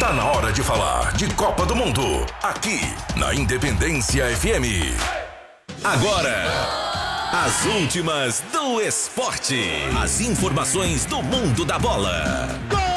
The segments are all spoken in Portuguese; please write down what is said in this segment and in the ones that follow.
Tá na hora de falar de Copa do Mundo, aqui na Independência FM. Agora, as últimas do esporte. As informações do mundo da bola.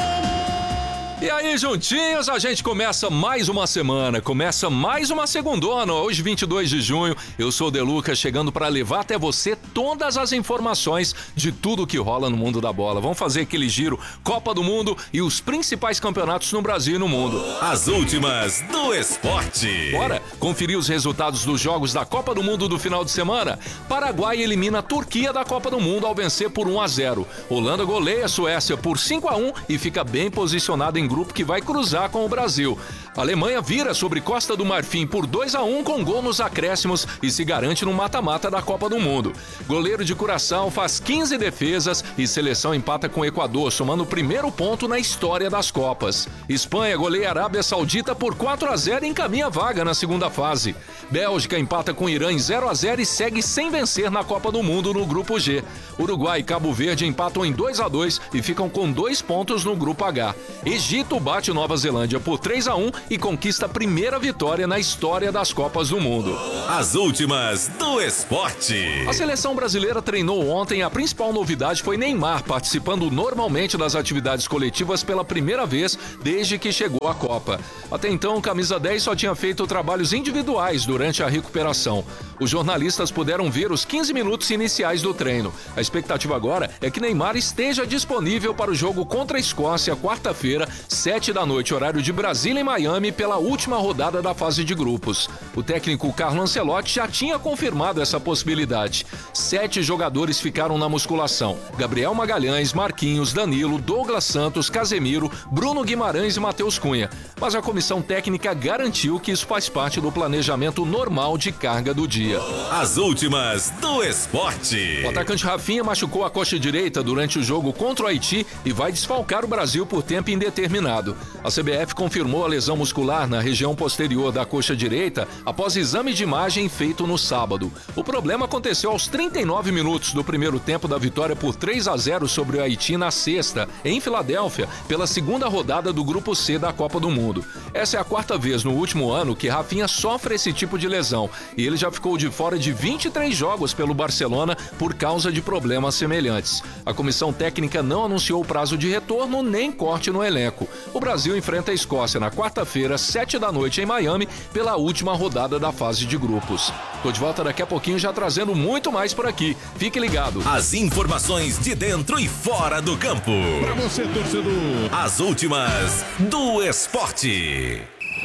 E aí, juntinhos, a gente começa mais uma semana, começa mais uma segundona, hoje 22 de junho, eu sou o De Lucas, chegando para levar até você todas as informações de tudo que rola no mundo da bola. Vamos fazer aquele giro Copa do Mundo e os principais campeonatos no Brasil e no mundo. As últimas do esporte. Bora conferir os resultados dos jogos da Copa do Mundo do final de semana. Paraguai elimina a Turquia da Copa do Mundo ao vencer por 1-0. Holanda goleia a Suécia por 5-1 e fica bem posicionada em grupo que vai cruzar com o Brasil. A Alemanha vira sobre Costa do Marfim por 2-1 com gol nos acréscimos e se garante no mata-mata da Copa do Mundo. Goleiro de Curaçao faz 15 defesas e seleção empata com o Equador, somando o primeiro ponto na história das Copas. Espanha goleia a Arábia Saudita por 4-0 e encaminha vaga na segunda fase. Bélgica empata com o Irã em 0-0 e segue sem vencer na Copa do Mundo no Grupo G. Uruguai e Cabo Verde empatam em 2-2 e ficam com 2 pontos no Grupo H. Egito bate Nova Zelândia por 3-1 e conquista a primeira vitória na história das Copas do Mundo. As últimas do esporte. A seleção brasileira treinou ontem. A principal novidade foi Neymar participando normalmente das atividades coletivas pela primeira vez desde que chegou à Copa. Até então, o camisa 10 só tinha feito trabalhos individuais durante a recuperação. Os jornalistas puderam ver os 15 minutos iniciais do treino. A expectativa agora é que Neymar esteja disponível para o jogo contra a Escócia, quarta-feira, 19h, horário de Brasília e Miami, pela última rodada da fase de grupos. O técnico Carlo Ancelotti já tinha confirmado essa possibilidade. 7 jogadores ficaram na musculação: Gabriel Magalhães, Marquinhos, Danilo, Douglas Santos, Casemiro, Bruno Guimarães e Matheus Cunha. Mas a comissão técnica garantiu que isso faz parte do planejamento normal de carga do dia. As últimas do esporte. O atacante Rafinha machucou a coxa direita durante o jogo contra o Haiti e vai desfalcar o Brasil por tempo indeterminado. A CBF confirmou a lesão muscular na região posterior da coxa direita após exame de imagem feito no sábado. O problema aconteceu aos 39 minutos do primeiro tempo da vitória por 3-0 sobre o Haiti na sexta, em Filadélfia, pela segunda rodada do Grupo C da Copa do Mundo. Essa é a 4ª vez no último ano que Rafinha sofre esse tipo de lesão e ele já ficou de fora de 23 jogos pelo Barcelona por causa de problemas semelhantes. A comissão técnica não anunciou o prazo de retorno nem corte no elenco. O Brasil enfrenta a Escócia na quarta-feira, 19h, em Miami, pela última rodada da fase de grupos. Tô de volta daqui a pouquinho, já trazendo muito mais por aqui. Fique ligado. As informações de dentro e fora do campo. Pra você, torcedor. As últimas do esporte.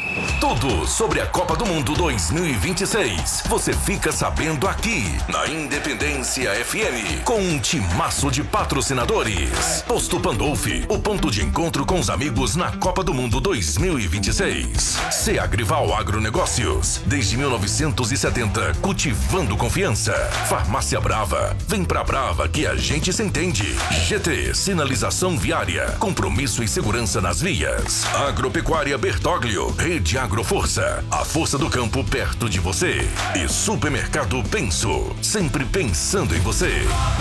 Tudo sobre a Copa do Mundo 2026. Você fica sabendo aqui na Independência FM, com um timaço de patrocinadores. Posto Pandolfi, o ponto de encontro com os amigos na Copa do Mundo 2026. Seagrival Agronegócios, desde 1970, cultivando confiança. Farmácia Brava, vem pra Brava que a gente se entende. GT, sinalização viária, compromisso e segurança nas vias. Agropecuária Bertoglio, Rede Agroforça, a força do campo perto de você. E Supermercado Penso, sempre pensando em você.